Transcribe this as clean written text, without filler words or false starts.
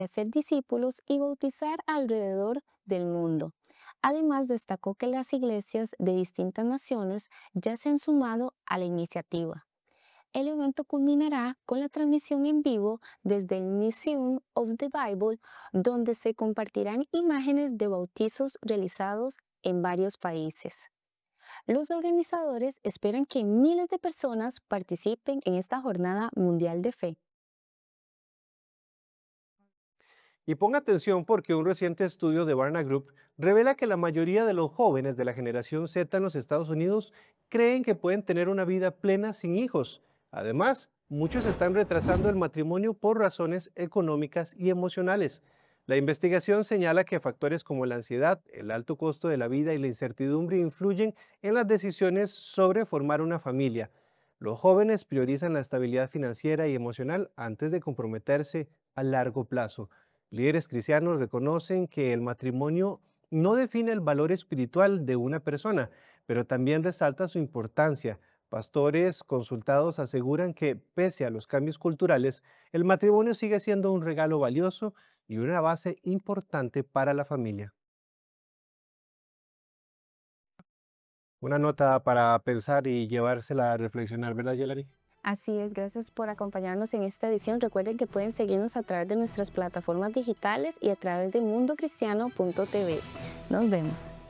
hacer discípulos y bautizar alrededor del mundo. Además, destacó que las iglesias de distintas naciones ya se han sumado a la iniciativa. El evento culminará con la transmisión en vivo desde el Museum of the Bible, donde se compartirán imágenes de bautizos realizados en varios países. Los organizadores esperan que miles de personas participen en esta jornada mundial de fe. Y ponga atención porque un reciente estudio de Barna Group revela que la mayoría de los jóvenes de la generación Z en los Estados Unidos creen que pueden tener una vida plena sin hijos. Además, muchos están retrasando el matrimonio por razones económicas y emocionales. La investigación señala que factores como la ansiedad, el alto costo de la vida y la incertidumbre influyen en las decisiones sobre formar una familia. Los jóvenes priorizan la estabilidad financiera y emocional antes de comprometerse a largo plazo. Líderes cristianos reconocen que el matrimonio no define el valor espiritual de una persona, pero también resalta su importancia. Pastores consultados aseguran que, pese a los cambios culturales, el matrimonio sigue siendo un regalo valioso y una base importante para la familia. Una nota para pensar y llevársela a reflexionar, ¿verdad, Yelari? Así es, gracias por acompañarnos en esta edición. Recuerden que pueden seguirnos a través de nuestras plataformas digitales y a través de mundocristiano.tv. Nos vemos.